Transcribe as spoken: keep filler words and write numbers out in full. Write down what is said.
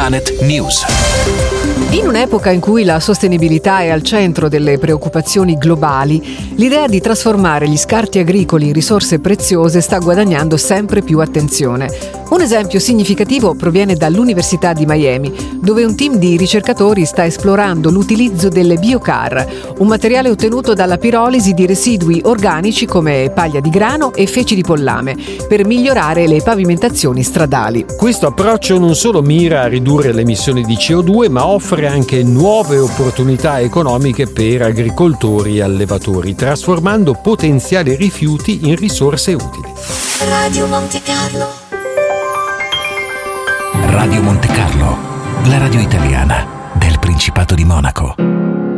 Planet News. In un'epoca in cui la sostenibilità è al centro delle preoccupazioni globali, l'idea di trasformare gli scarti agricoli in risorse preziose sta guadagnando sempre più attenzione. Un esempio significativo proviene dall'Università di Miami, dove un team di ricercatori sta esplorando l'utilizzo delle biocar, un materiale ottenuto dalla pirolisi di residui organici come paglia di grano e feci di pollame, per migliorare le pavimentazioni stradali. Questo approccio non solo mira a ridurre le emissioni di C O due, ma offre anche nuove opportunità economiche per agricoltori e allevatori, trasformando potenziali rifiuti in risorse utili. Radio Monte Carlo. Radio Monte Carlo, la radio italiana del Principato di Monaco.